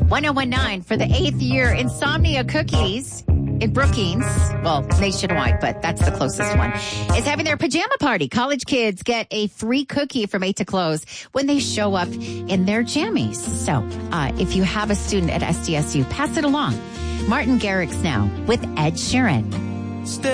1019 for the 8th year. Insomnia Cookies in Brookings, well, nationwide, but that's the closest one, is having their pajama party. College kids get a free cookie from 8 to close when they show up in their jammies. So if you have a student at SDSU, pass it along. Martin Garrix now with Ed Sheeran.